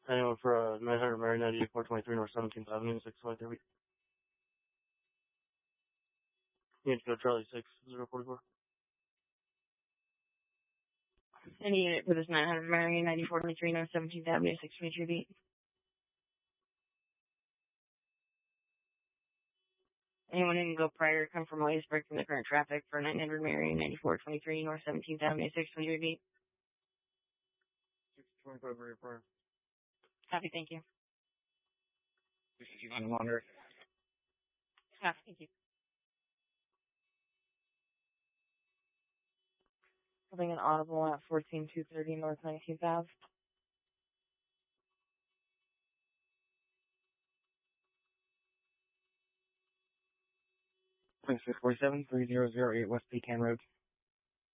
Anyone for 900 Mary 98 423 North 17th Avenue, 623. You need to go Charlie 6044. Any unit for this 900 Mary 9423 North 17th Avenue, 623 beat. Anyone who can go prior come from Williamsburg from the current traffic for 900 Mary 9423 North 17th Avenue, 623 beat. 625 Mary prior. Copy, thank you. 69 longer. Copy, thank you. Having an audible at 14230 North 19th Ave. 2647 3008 West Pecan Road.